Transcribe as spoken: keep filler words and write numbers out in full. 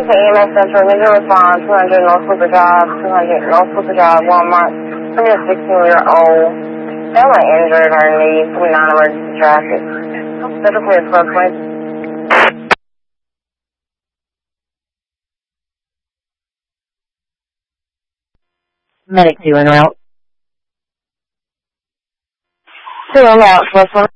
to E M S Central, major response, two hundred North Cooper Drive, two hundred North Cooper Drive, Walmart. I'm a sixteen-year-old, family injured or needs non-emergency traffic. Central Clear twelve twenty. Medic two en route. Two en route, plus one.